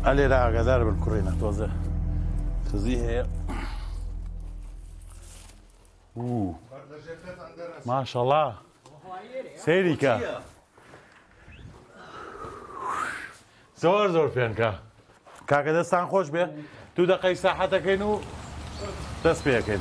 ئەلێرە ئاگادار بن کوڕێنە تۆزە خزی هەیە ماشەڵڵا سەیری کە زۆر زۆر پێنکە کاکە دەستان خۆش بێ دوو دەقەی ساحەتەکەین و دەست پێەکەین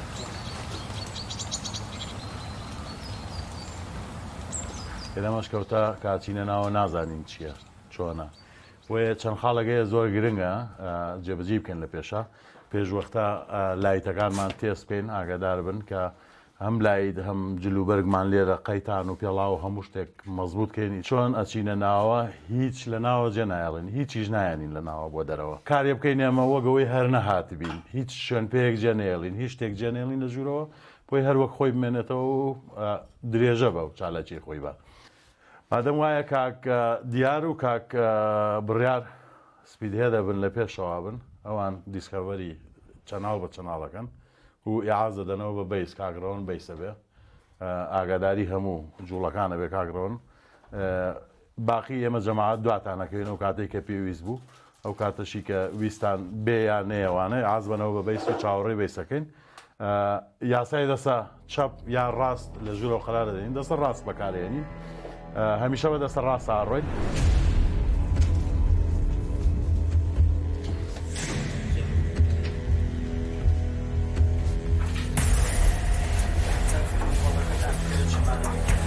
ئێدەمەش کەوتە کاچینە ناوە نازانین چییە چۆنە بۆیە چەند خاڵەکەیە زۆر گرنگە جێبەجێ بکەن لە پێشە پێشوەختە لایتەکانمان تێست بکەین ئاگادار بن کە هەم لایت هەم جلوبەرگمان لێرە قەیتان و پێڵاو هەموو شتێک مەزبوط کەین چۆن ئەچینە ناوە هیچ لە ناوە جێ نایڵێن هیچیش نایەنین لە ناوە بۆ دەرەوە کارێ بکەین ئێمە وەگەوەی هەر نەهاتبین هیچ شوێن پێیەک جێ نێڵین هیچ شتێک جێ نێڵین لە ژوورەوە بۆی هەروەک خۆی بمێنێتەوە و درێژە بە و چالاکی خۆی بە مادەم وایە کاک دیار و کاک بڕیار سپید هێ دەبن لە پێشەوە بن ئەوان دیسکەڤەری چەناڵ بە چەناڵەکەن و ئیعازە دەنەوە بە بەیس کاگڕەوەن بەیسە بێ ئاگاداری هەموو جوڵەکانە بێ کاگڕەوەن باقی ئێمە جەماعەت دواتانەکەوین ئەو کاتێک کە پێویست بوو ئەو کاتەشی کە ویستان بێ یان نەیەوانە ئاز بنەوە بە بەیس و چاوەڕێی بەیسەکەین یاسای دەسە چەپ یان ڕاست لە ژوورەوە قەرار دەدەین دەسە ڕاست بەکارێنین هەمیشە بە دەسە ڕاست ئاڕۆین